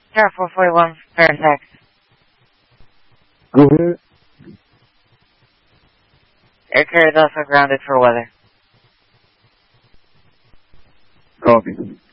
Star 441, Fairfax. Go ahead. Air carrier is also grounded for weather. Copy.